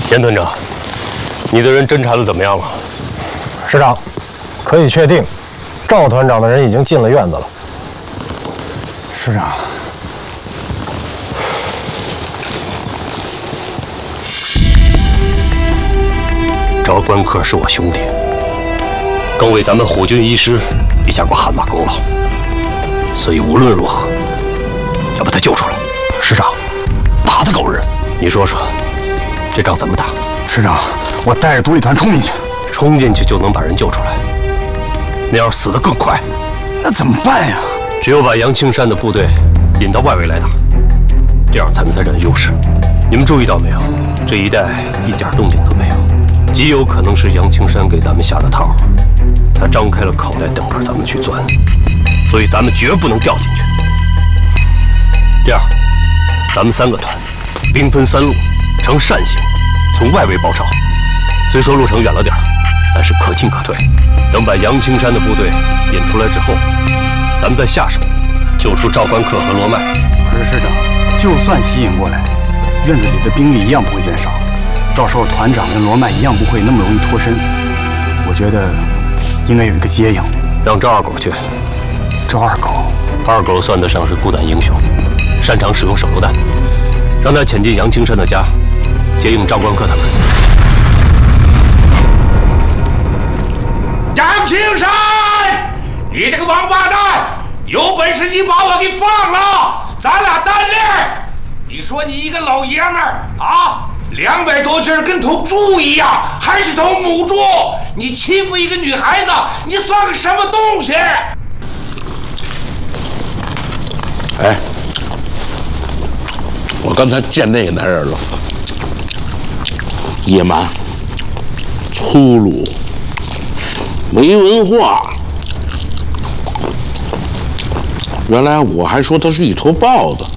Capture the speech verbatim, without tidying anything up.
严团长，你的人侦查的怎么样了？ 师长，可以确定，赵团长的人已经进了院子了。 师长， 赵关客是我兄弟，更为咱们虎军医师立下过汗马功劳，所以无论如何要把他救出来。 师长，打得狗日！ 你说说，这仗怎么打？ 师长，我带着独立团冲进去， 冲进去就能把人救出来，那样死得更快。 那怎么办呀？ 只有把杨青山的部队引到外围来打，这样咱们才占优势。你们注意到没有？这一带一点动静都没有，极有可能是杨青山给咱们下的套。他张开了口袋，等着咱们去钻，所以咱们绝不能掉进去。这样，咱们三个团兵分三路，呈扇形，从外围包抄。虽说路程远了点，但是可进可退。等把杨青山的部队引出来之后，咱们再下手，救出赵关客和罗麦。 可是师长，就算吸引过来，院子里的兵力一样不会减少，到时候团长跟罗麦一样不会那么容易脱身。我觉得应该有一个接应， 让赵二狗去。 赵二狗， 二狗算得上是孤胆英雄，擅长使用手榴弹，让他潜进杨青山的家，接应赵关客他们。 杨青山，你这个王八蛋，有本事你把我给放了，咱俩单练。你说你一个老爷们儿啊，两百多斤跟头猪一样，还是头母猪，你欺负一个女孩子，你算个什么东西？ 哎，我刚才见那个男人了，野蛮、粗鲁、没文化。原来我还说他是一头豹子。